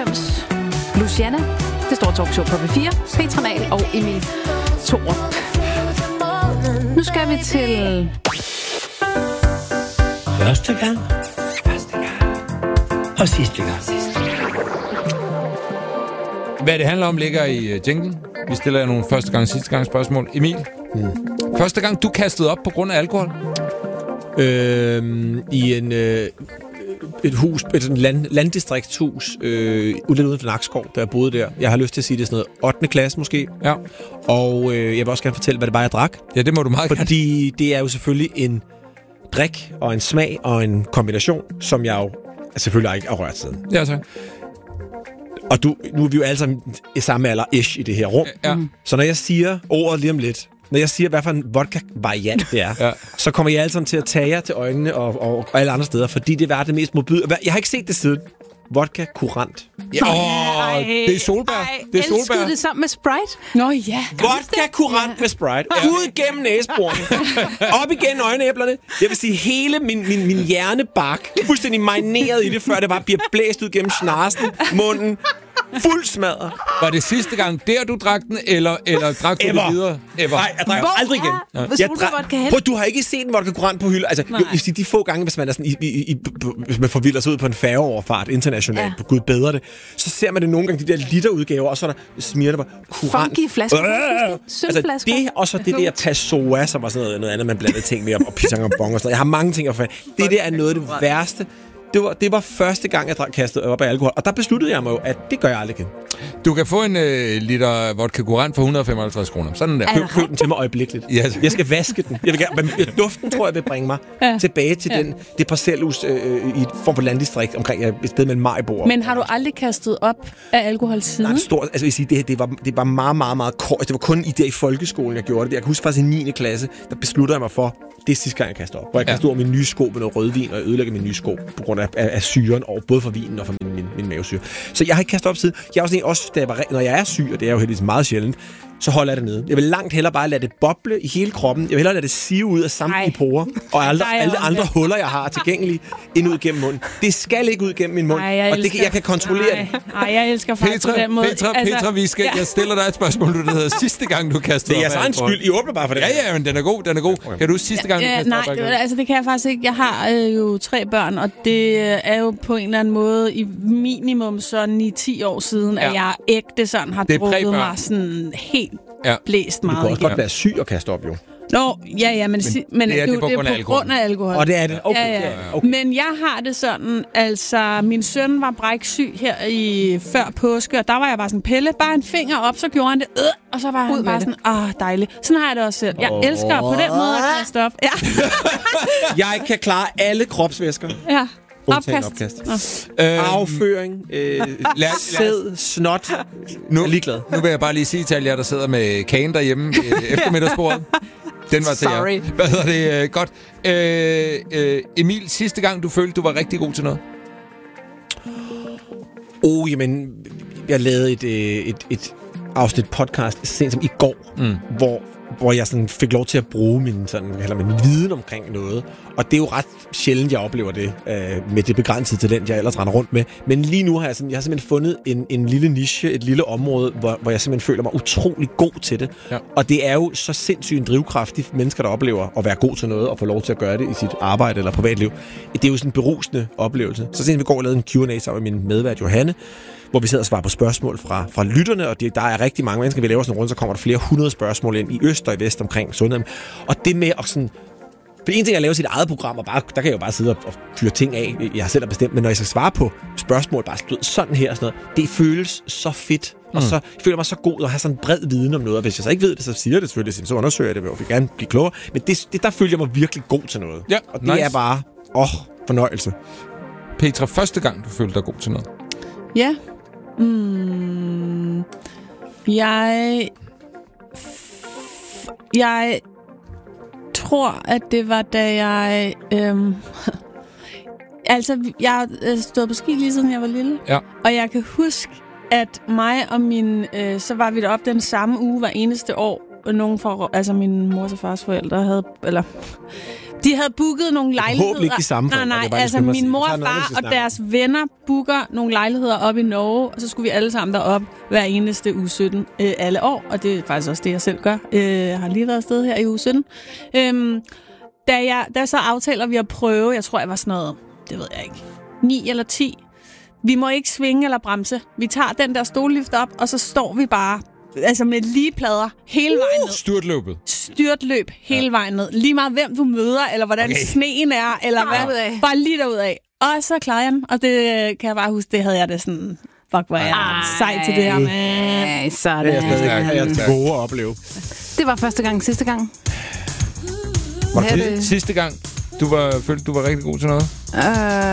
93. Luciana, det store talkshow på P4. Petra Mahl og Emil Thorup. Nu skal vi til... Første gang. Og sidste gang. Hvad det handler om, ligger i jinglen. Vi stiller jer nogle første gang og sidste gang spørgsmål. Emil, første gang du kastede op på grund af alkohol? I et hus, et landdistriktshus, lidt uden for Nakskov, der jeg boede der. Jeg har lyst til at sige, det er sådan noget 8. klasse måske. Ja. Og jeg vil også gerne fortælle, hvad det var, jeg drak. Ja, det må du meget gerne. Fordi det er jo selvfølgelig en drik og en smag og en kombination, som jeg jo selvfølgelig ikke har rørt siden. Ja, tak. Og nu er vi jo alle sammen i samme alder-ish i det her rum. Ja. Så når jeg siger ordet lige om lidt, når jeg siger, hvad for en vodka-variant det er, ja. så kommer jeg alle sammen til at tage jer til øjnene og alle andre steder, fordi det er det mest modbydelige. Jeg har ikke set det siden. Vodka kurant. Ja, det er solbær. Det er solbær. Elskede det sammen med Sprite? Nå ja. Vodka kurant med Sprite. Ud gennem næseborene. Op igen øjenæblerne. Jeg vil sige, hele min hjernebark fuldstændig marineret i det, før det bare bliver blæst ud gennem snarsen, munden. Fuld smadret. Var det sidste gang der, du drak den, eller drak du det videre? Ever. Nej, jeg drak aldrig igen. Du har ikke set en vodka kurant på hylde. Altså, de få gange, hvis man er sådan hvis man forvilder sig ud på en færgeoverfart internationalt, på Gud bedre det, så ser man det nogle gange, de der literudgaver, og så er der smirner bare kurant. Funky flasker. Altså, det, og så det der Passoa, som var sådan noget andet, man blandede ting med, og pisang og bong og sådan noget. Jeg har mange ting at få. Det der er noget af det værste. Det var første gang, jeg kastede op af alkohol. Og der besluttede jeg mig jo, at det gør jeg aldrig igen. Du kan få en liter vodka kurant for 155 kroner. Sådan der. Køb den til mig øjeblikkeligt. Yes. Jeg skal vaske den. Duften tror jeg vil bringe mig tilbage til det parcelhus i et form for landdistrikt omkring et sted med en majbord. Men har du aldrig kastet op af alkohol siden? Nej, stort. Altså, jeg vil sige, det var meget, meget, meget kort. Det var kun i folkeskolen, jeg gjorde det. Jeg kan huske faktisk i 9. klasse, der besluttede jeg mig for, det er sidste gang, jeg kaster op. Hvor jeg kastede over mine nye sko med noget rødvin, og jeg ødelægger mine nye sko på grund af syren, og både for vinen og for min mavesyre. Så jeg har ikke kastet op siden. Jeg er også når jeg er syg, og det er jo heldigvis meget sjældent, så holder jeg det nede. Jeg vil langt hellere bare lade det boble i hele kroppen. Jeg vil hellere lade det sive ud af samtlige porer, og alle andre huller, jeg har tilgængelige, ind ud gennem munden. Det skal ikke ud gennem min mund, og jeg kan kontrollere det. Nej, jeg elsker faktisk på den måde. Petra, jeg stiller dig et spørgsmål, du hedder sidste gang, du kastede op. Det er jeres egen skyld. I åbner bare for det. Ja, men den er god. Okay. Kan du sidste gang, du kastede op? Nej, altså det kan jeg faktisk ikke. Jeg har jo 3 børn, og det er jo på en eller anden måde i minimum så 9-10 år siden, at jeg ægte sådan har drukket mig sådan helt blæst meget. Du kan også godt være syg og kaste op, jo. Nå, ja, men det er på grund af alkohol. Og det er det? Okay. Ja. Okay. Men jeg har det sådan, altså, min søn var bræksyg her før påske, og der var jeg bare sådan, Pelle, bare en finger op, så gjorde han det, og så var han bare sådan, dejligt. Sådan har jeg det også selv. Jeg elsker på den måde at kaste op. Ja. Jeg kan klare alle kropsvæsker. Ja. Opkast. Afføring, sæd, snot. Nu vil jeg bare lige sige til alle jer, der sidder med kagen derhjemme eftermiddagsbordet. Den var til jer. Hvad hedder det? Godt. Emil, sidste gang du følte, du var rigtig god til noget? Jamen, jeg lavede et afsnit podcast sent som i går, hvor jeg sådan fik lov til at bruge min viden omkring noget. Og det er jo ret sjældent, jeg oplever det med det begrænsede talent, jeg ellers render rundt med. Men lige nu har jeg simpelthen fundet en lille niche, et lille område, hvor jeg simpelthen føler mig utrolig god til det. Ja. Og det er jo så sindssygt en drivkraft, de mennesker, der oplever at være god til noget og få lov til at gøre det i sit arbejde eller privatliv. Det er jo sådan en berusende oplevelse. Så sent vi går og lavede en Q&A sammen med min medvært Johanne, hvor vi sidder og svarer på spørgsmål fra lytterne, og der er rigtig mange mennesker, vi laver sådan en runde, så kommer der flere 100 spørgsmål ind i øst og i vest omkring sundhed. Og det med at sådan... For en ting er at lave sit eget program, og der kan jeg jo bare sidde og fyre ting af, jeg selv har bestemt, men når jeg skal svare på spørgsmål, bare sådan her og sådan noget, det føles så fedt, og så føler jeg mig så god at have sådan en bred viden om noget, og hvis jeg så ikke ved det, så siger jeg det selvfølgelig, så undersøger jeg det, og vil gerne blive klogere, men der føler jeg mig virkelig god til noget. Ja, og det er bare, fornøjelse. Petra, første gang du følte dig god til noget? Ja. Jeg tror, at det var, da jeg... jeg stod på ski lige siden jeg var lille. Ja. Og jeg kan huske, at mig og så var vi deroppe den samme uge hver eneste år. Nogen fra, min mors og fars forældre havde... Eller De havde booket nogle lejligheder. Håbentlig ikke de samme folk. Nej, altså min mor og far og deres venner booker nogle lejligheder op i Norge, og så skulle vi alle sammen derop hver eneste uge 17 alle år, og det er faktisk også det, jeg selv gør. Jeg har lige været afsted her i uge 17. Da så aftaler vi at prøve, jeg tror, jeg var sådan noget, det ved jeg ikke, 9 eller 10. Vi må ikke svinge eller bremse. Vi tager den der stollift op, og så står vi bare med lige plader hele vejen ned. Styrtløb hele vejen ned. Lige meget hvem du møder, eller hvordan sneen er, eller hvad. Bare lige derudad. Og så klarede jeg den, og det kan jeg bare huske, det havde jeg det sådan... Fuck, hvor jeg sej til det her med. Sådan. Det er gode at opleve. Det var første gang, sidste gang. Var det sidste gang, du følte, du var rigtig god til noget?